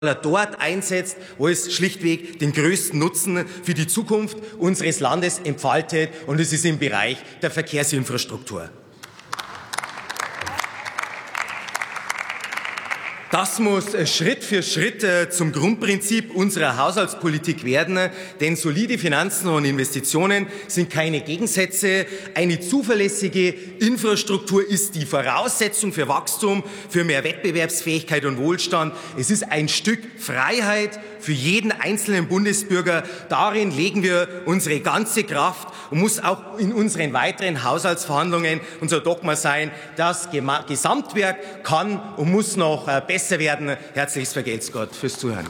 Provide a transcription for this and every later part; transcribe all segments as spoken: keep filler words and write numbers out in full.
dort einsetzt, wo es schlichtweg den größten Nutzen für die Zukunft unseres Landes entfaltet, und es ist im Bereich der Verkehrsinfrastruktur. Das muss Schritt für Schritt zum Grundprinzip unserer Haushaltspolitik werden, denn solide Finanzen und Investitionen sind keine Gegensätze. Eine zuverlässige Infrastruktur ist die Voraussetzung für Wachstum, für mehr Wettbewerbsfähigkeit und Wohlstand. Es ist ein Stück Freiheit für jeden einzelnen Bundesbürger. Darin legen wir unsere ganze Kraft und muss auch in unseren weiteren Haushaltsverhandlungen unser Dogma sein. Das Gesamtwerk kann und muss noch besser werden. Herzliches Vergelt's Gott fürs Zuhören.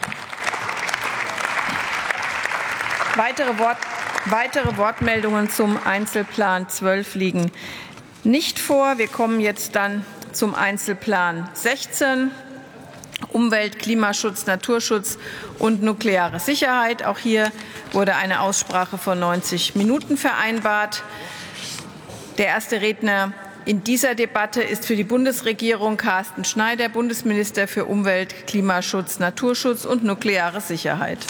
Weitere, Wort, weitere Wortmeldungen zum Einzelplan zwölf liegen nicht vor. Wir kommen jetzt dann zum Einzelplan sechzehn. Umwelt, Klimaschutz, Naturschutz und nukleare Sicherheit. Auch hier wurde eine Aussprache von neunzig Minuten vereinbart. Der erste Redner in dieser Debatte ist für die Bundesregierung Carsten Schneider, Bundesminister für Umwelt, Klimaschutz, Naturschutz und nukleare Sicherheit.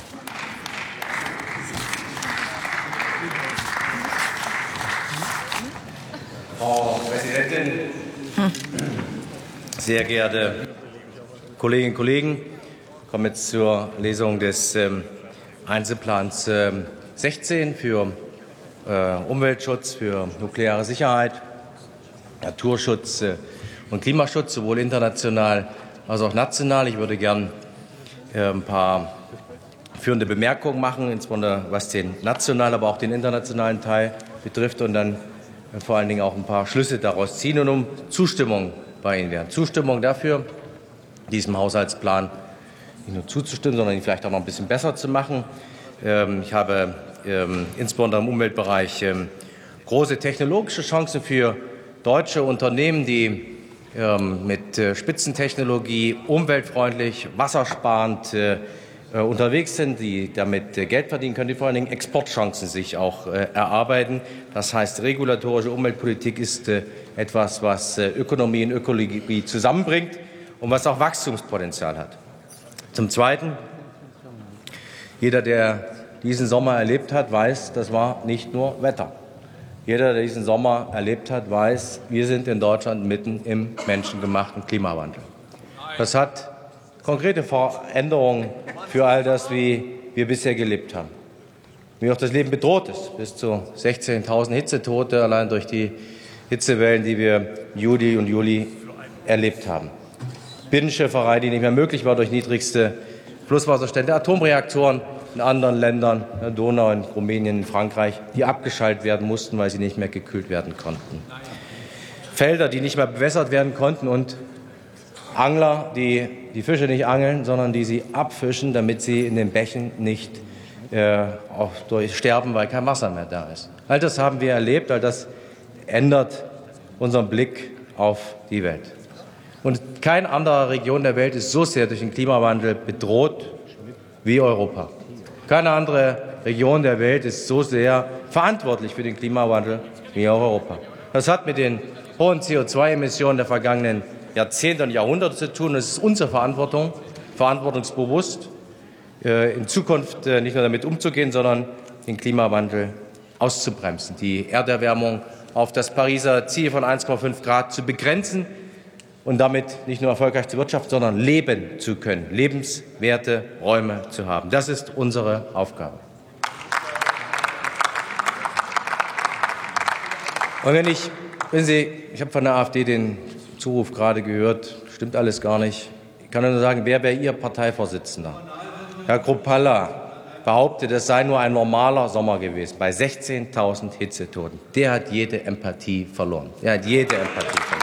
Frau Präsidentin, hm. sehr geehrte Kolleginnen und Kollegen, ich komme jetzt zur Lesung des ähm, Einzelplans ähm, sechzehn für äh, Umweltschutz, für nukleare Sicherheit, Naturschutz äh, und Klimaschutz, sowohl international als auch national. Ich würde gern äh, ein paar führende Bemerkungen machen, insbesondere was den nationalen, aber auch den internationalen Teil betrifft, und dann äh, vor allen Dingen auch ein paar Schlüsse daraus ziehen und um Zustimmung bei Ihnen werden. Zustimmung dafür, diesem Haushaltsplan nicht nur zuzustimmen, sondern ihn vielleicht auch noch ein bisschen besser zu machen. Ich habe insbesondere im Umweltbereich große technologische Chancen für deutsche Unternehmen, die mit Spitzentechnologie umweltfreundlich, wassersparend unterwegs sind, die damit Geld verdienen können, die vor allen Dingen Exportchancen sich auch erarbeiten. Das heißt, regulatorische Umweltpolitik ist etwas, was Ökonomie und Ökologie zusammenbringt und was auch Wachstumspotenzial hat. Zum Zweiten, jeder, der diesen Sommer erlebt hat, weiß, das war nicht nur Wetter. Jeder, der diesen Sommer erlebt hat, weiß, wir sind in Deutschland mitten im menschengemachten Klimawandel. Das hat konkrete Veränderungen für all das, wie wir bisher gelebt haben. Wie auch das Leben bedroht ist. Bis zu sechzehntausend Hitzetote allein durch die Hitzewellen, die wir im Juli und Juli erlebt haben. Binnenschifferei, die nicht mehr möglich war durch niedrigste Flusswasserstände, Atomreaktoren in anderen Ländern, in Donau, in Rumänien, in Frankreich, die abgeschaltet werden mussten, weil sie nicht mehr gekühlt werden konnten. Felder, die nicht mehr bewässert werden konnten, und Angler, die die Fische nicht angeln, sondern die sie abfischen, damit sie in den Bächen nicht äh, auch durch sterben, weil kein Wasser mehr da ist. All das haben wir erlebt, all das ändert unseren Blick auf die Welt. Und keine andere Region der Welt ist so sehr durch den Klimawandel bedroht wie Europa. Keine andere Region der Welt ist so sehr verantwortlich für den Klimawandel wie Europa. Das hat mit den hohen C O zwei Emissionen der vergangenen Jahrzehnte und Jahrhunderte zu tun. Es ist unsere Verantwortung, verantwortungsbewusst in Zukunft nicht nur damit umzugehen, sondern den Klimawandel auszubremsen, die Erderwärmung auf das Pariser Ziel von eins Komma fünf Grad zu begrenzen und damit nicht nur erfolgreich zu wirtschaften, sondern leben zu können, lebenswerte Räume zu haben. Das ist unsere Aufgabe. Und wenn ich, wenn Sie, ich habe von der AfD den Zuruf gerade gehört, stimmt alles gar nicht. Ich kann nur sagen, wer wäre Ihr Parteivorsitzender? Herr Kruppalla behauptet, es sei nur ein normaler Sommer gewesen, bei sechzehntausend Hitzetoten. Der hat jede Empathie verloren. Er hat jede Empathie verloren.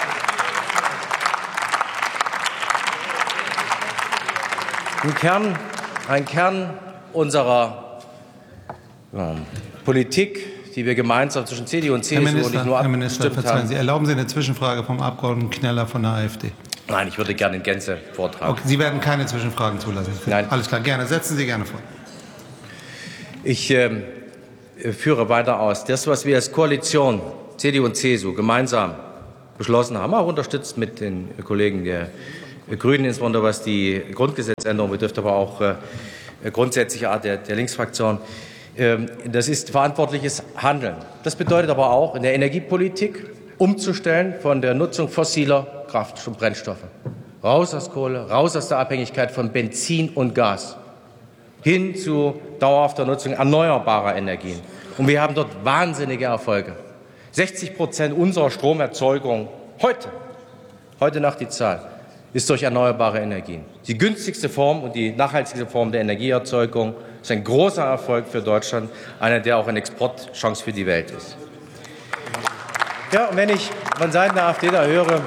Ein Kern, ein Kern unserer ja, Politik, die wir gemeinsam zwischen C D U und C S U Herr Minister, nicht nur Herr Minister, verzeihen haben. Sie, erlauben Sie eine Zwischenfrage vom Abgeordneten Kneller von der AfD? Nein, ich würde gerne in Gänze vortragen. Okay, Sie werden keine Zwischenfragen zulassen. Nein. Alles klar, gerne. Setzen Sie gerne vor. Ich äh, führe weiter aus. Das, was wir als Koalition C D U und C S U gemeinsam beschlossen haben, auch unterstützt mit den Kollegen der Grünen, insbesondere was die Grundgesetzänderung betrifft, aber auch äh, grundsätzliche Art der, der Linksfraktion. Ähm, das ist verantwortliches Handeln. Das bedeutet aber auch, in der Energiepolitik umzustellen von der Nutzung fossiler Kraft- und Brennstoffe. Raus aus Kohle, raus aus der Abhängigkeit von Benzin und Gas, hin zu dauerhafter Nutzung erneuerbarer Energien. Und wir haben dort wahnsinnige Erfolge. sechzig Prozent unserer Stromerzeugung heute, heute Nacht die Zahl, ist durch erneuerbare Energien. Die günstigste Form und die nachhaltigste Form der Energieerzeugung ist ein großer Erfolg für Deutschland, einer, der auch eine Exportchance für die Welt ist. Ja, und wenn ich von Seiten der AfD da höre,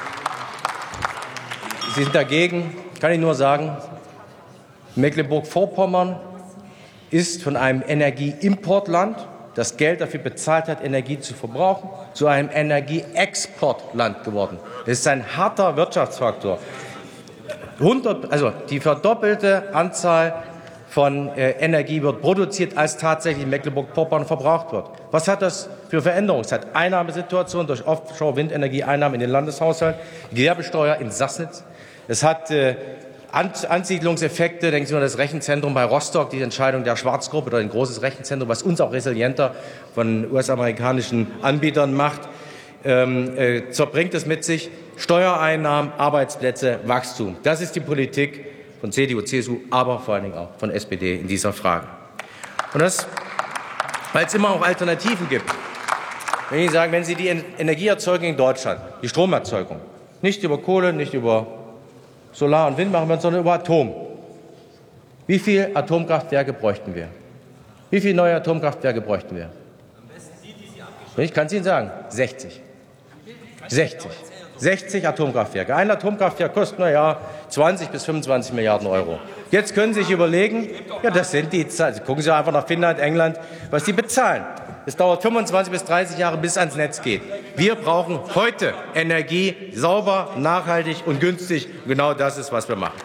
Sie sind dagegen, kann ich nur sagen, Mecklenburg-Vorpommern ist von einem Energieimportland, das Geld dafür bezahlt hat, Energie zu verbrauchen, zu einem Energieexportland geworden. Das ist ein harter Wirtschaftsfaktor. hundert, also die verdoppelte Anzahl von äh, Energie wird produziert, als tatsächlich in Mecklenburg-Vorpommern verbraucht wird. Was hat das für Veränderungen? Es hat Einnahmesituationen durch Offshore-Windenergie-Einnahmen in den Landeshaushalt, Gewerbesteuer in Sassnitz. Es hat äh, Ansiedlungseffekte, denken Sie nur an das Rechenzentrum bei Rostock, die Entscheidung der Schwarzgruppe oder ein großes Rechenzentrum, was uns auch resilienter von U S-amerikanischen Anbietern macht, ähm, äh, bringt es mit sich Steuereinnahmen, Arbeitsplätze, Wachstum. Das ist die Politik von C D U, C S U, aber vor allen Dingen auch von S P D in dieser Frage. Und das, weil es immer auch Alternativen gibt. Wenn ich sagen, wenn Sie die Energieerzeugung in Deutschland, die Stromerzeugung, nicht über Kohle, nicht über Solar und Wind machen wir, sondern über Atom. Wie viele Atomkraftwerke bräuchten wir? Wie viele neue Atomkraftwerke bräuchten wir? Ich kann es Ihnen sagen, sechzig. sechzig. sechzig Atomkraftwerke. Ein Atomkraftwerk kostet, na ja, zwanzig bis fünfundzwanzig Milliarden Euro. Jetzt können Sie sich überlegen, ja, das sind die Zahlen. Gucken Sie einfach nach Finnland, England, was die bezahlen. Es dauert fünfundzwanzig bis dreißig Jahre, bis es ans Netz geht. Wir brauchen heute Energie, sauber, nachhaltig und günstig. Und genau das ist, was wir machen.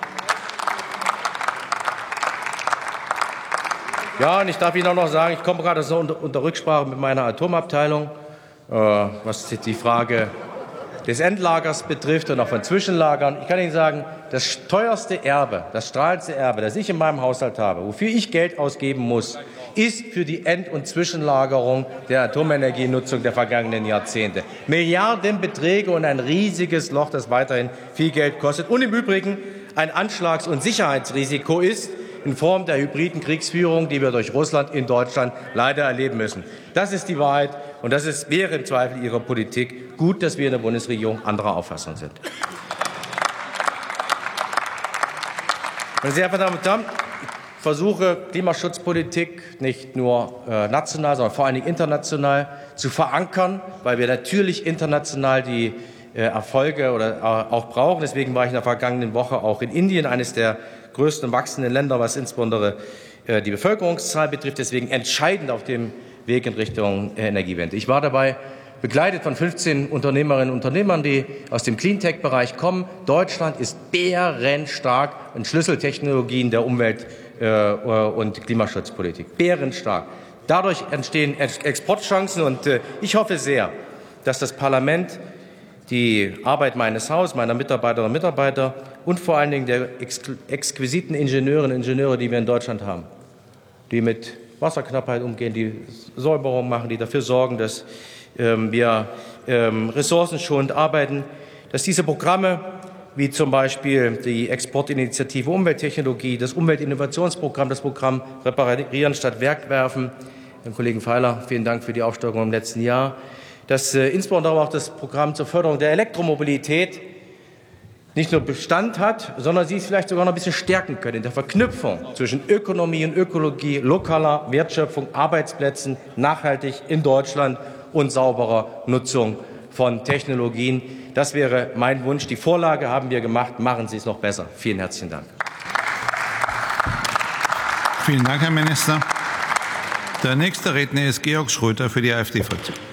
Ja, und ich darf Ihnen auch noch sagen, ich komme gerade so unter, unter Rücksprache mit meiner Atomabteilung, äh, was die Frage des Endlagers betrifft und auch von Zwischenlagern. Ich kann Ihnen sagen, das teuerste Erbe, das strahlendste Erbe, das ich in meinem Haushalt habe, wofür ich Geld ausgeben muss, ist für die End- und Zwischenlagerung der Atomenergienutzung der vergangenen Jahrzehnte. Milliardenbeträge und ein riesiges Loch, das weiterhin viel Geld kostet und im Übrigen ein Anschlags- und Sicherheitsrisiko ist in Form der hybriden Kriegsführung, die wir durch Russland in Deutschland leider erleben müssen. Das ist die Wahrheit und das ist, wäre im Zweifel Ihrer Politik. Gut, dass wir in der Bundesregierung anderer Auffassung sind. Meine sehr verehrten Damen und Herren, ich versuche, Klimaschutzpolitik nicht nur äh, national, sondern vor allen Dingen international zu verankern, weil wir natürlich international die äh, Erfolge oder, äh, auch brauchen. Deswegen war ich in der vergangenen Woche auch in Indien, eines der größten und wachsenden Länder, was insbesondere äh, die Bevölkerungszahl betrifft. Deswegen entscheidend auf dem Weg in Richtung äh, Energiewende. Ich war dabei begleitet von fünfzehn Unternehmerinnen und Unternehmern, die aus dem Cleantech-Bereich kommen. Deutschland ist bärenstark in Schlüsseltechnologien der Umwelt- und Klimaschutzpolitik. Bärenstark. Dadurch entstehen Exportchancen und ich hoffe sehr, dass das Parlament die Arbeit meines Hauses, meiner Mitarbeiterinnen und Mitarbeiter und vor allen Dingen der exquisiten Ingenieurinnen und Ingenieure, die wir in Deutschland haben, die mit Wasserknappheit umgehen, die Säuberung machen, die dafür sorgen, dass ähm, wir ähm, ressourcenschonend arbeiten, dass diese Programme wie zum Beispiel die Exportinitiative Umwelttechnologie, das Umweltinnovationsprogramm, das Programm Reparieren statt Wegwerfen, Herrn Kollegen Feiler, vielen Dank für die Aufstockung im letzten Jahr, dass äh, insbesondere auch das Programm zur Förderung der Elektromobilität nicht nur Bestand hat, sondern sie es vielleicht sogar noch ein bisschen stärken können in der Verknüpfung zwischen Ökonomie und Ökologie, lokaler Wertschöpfung, Arbeitsplätzen, nachhaltig in Deutschland und sauberer Nutzung von Technologien. Das wäre mein Wunsch. Die Vorlage haben wir gemacht. Machen Sie es noch besser. Vielen herzlichen Dank. Vielen Dank, Herr Minister. Der nächste Redner ist Georg Schröter für die AfD-Fraktion.